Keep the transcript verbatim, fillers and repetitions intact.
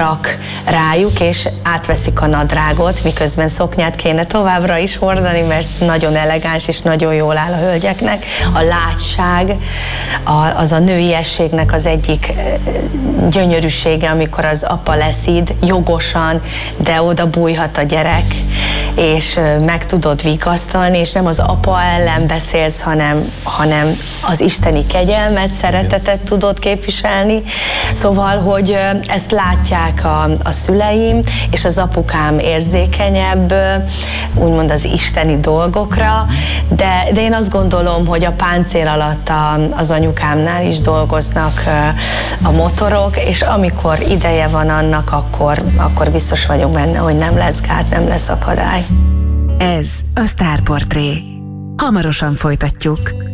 rak rájuk, és átveszik a nadrágot, miközben szoknyát kéne továbbra is hordani, mert nagyon elegáns és nagyon jól áll a hölgyeknek. A látság, a, az a nőiességnek az egyik gyönyörűsége, amikor az apa leszid jogosan, de oda bújhat a gyerek, és meg tudod vigasztalni, és nem az apa ellen beszélsz, hanem, hanem az isteni kegyelmet, szeretetet tudod képviselni. Szóval, hogy ezt látják a, a szüleim, és az apukám érzékenyebb, úgymond az isteni dolgokra, de, de én azt gondolom, hogy a páncél alatt a, az anyukámnál is dolgoznak a motorok, és amikor ideje van annak, akkor, akkor biztos vagyok benne, hogy nem lesz gát, nem lesz akadály. Ez a Sztárportré. Hamarosan folytatjuk.